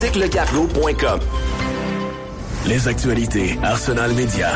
lecargo.com. Les actualités Arsenal Média.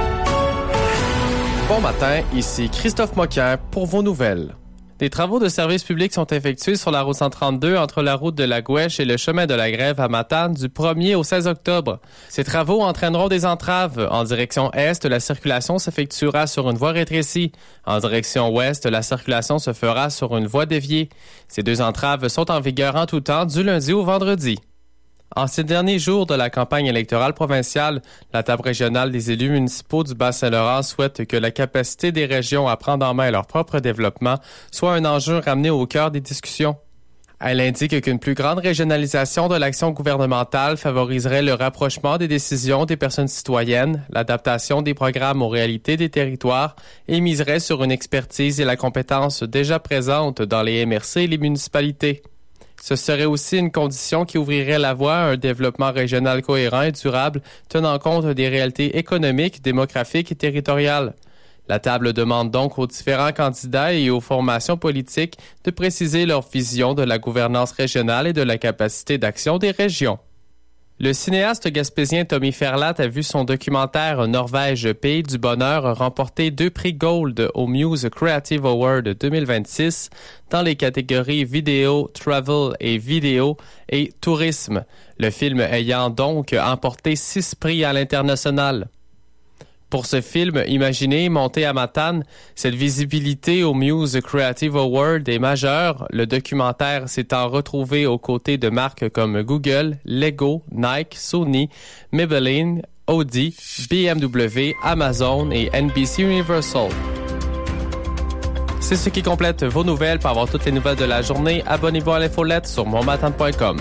Bon matin, ici Christophe Moquin pour vos nouvelles. Des travaux de service public sont effectués sur la route 132 entre la route de la Gouèche et le chemin de la Grève à Matane du 1er au 16 octobre. Ces travaux entraîneront des entraves. En direction est, la circulation s'effectuera sur une voie rétrécie. En direction ouest, la circulation se fera sur une voie déviée. Ces deux entraves sont en vigueur en tout temps du lundi au vendredi. En ces derniers jours de la campagne électorale provinciale, la table régionale des élus municipaux du Bas-Saint-Laurent souhaite que la capacité des régions à prendre en main leur propre développement soit un enjeu ramené au cœur des discussions. Elle indique qu'une plus grande régionalisation de l'action gouvernementale favoriserait le rapprochement des décisions des personnes citoyennes, l'adaptation des programmes aux réalités des territoires et miserait sur une expertise et la compétence déjà présente dans les MRC et les municipalités. Ce serait aussi une condition qui ouvrirait la voie à un développement régional cohérent et durable, tenant compte des réalités économiques, démographiques et territoriales. La table demande donc aux différents candidats et aux formations politiques de préciser leur vision de la gouvernance régionale et de la capacité d'action des régions. Le cinéaste gaspésien Tommy Ferlat a vu son documentaire Norvège, pays du bonheur remporter 2 prix Gold au Muse Creative Award 2026 dans les catégories vidéo, travel et vidéo et tourisme, le film ayant donc emporté 6 prix à l'international. Pour ce film, imaginé, monté à Matane, cette visibilité au Muse Creative Award est majeure, le documentaire s'étant retrouvé aux côtés de marques comme Google, Lego, Nike, Sony, Maybelline, Audi, BMW, Amazon et NBC Universal. C'est ce qui complète vos nouvelles. Pour avoir toutes les nouvelles de la journée, abonnez-vous à l'infolette sur monmatin.com.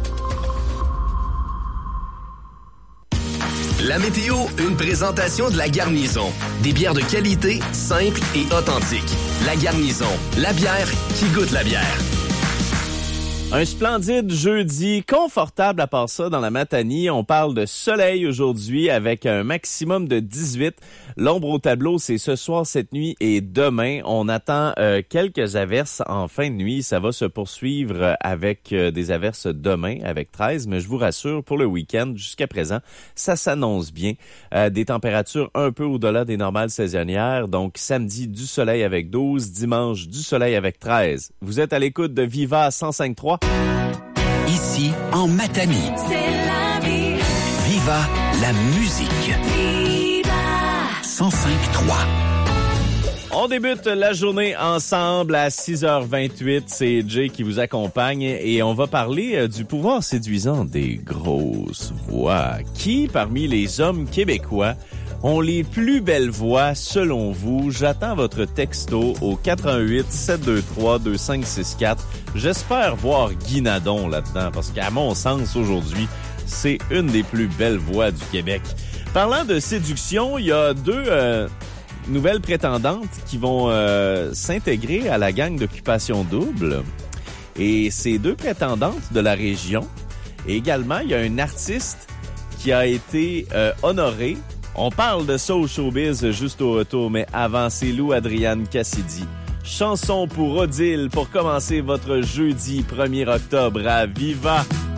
La météo, une présentation de La Garnison. Des bières de qualité, simples et authentiques. La Garnison, la bière qui goûte la bière. Un splendide jeudi, confortable à part ça dans la Matanie. On parle de soleil aujourd'hui avec un maximum de 18. L'ombre au tableau, c'est ce soir, cette nuit et demain. On attend quelques averses en fin de nuit. Ça va se poursuivre avec des averses demain, avec 13. Mais je vous rassure, pour le week-end, jusqu'à présent, ça s'annonce bien. Des températures un peu au-delà des normales saisonnières. Donc, samedi, du soleil avec 12. Dimanche, du soleil avec 13. Vous êtes à l'écoute de Viva 105.3. Ici, en Matanie. C'est la vie. Viva la musique. Viva 105.3. On débute la journée ensemble à 6h28. C'est Jay qui vous accompagne et on va parler du pouvoir séduisant des grosses voix. Qui, parmi les hommes québécois, ont les plus belles voix selon vous? J'attends votre texto au 418-723-2564. J'espère voir Guy Nadon là-dedans parce qu'à mon sens, aujourd'hui, c'est une des plus belles voix du Québec. Parlant de séduction, il y a deux nouvelles prétendantes qui vont s'intégrer à la gang d'Occupation Double. Et ces deux prétendantes de la région. Et également, il y a un artiste qui a été honoré. On parle de ça au showbiz juste au retour, mais avant, c'est Lou Adrienne Cassidy. Chanson pour Odile pour commencer votre jeudi 1er octobre à Viva.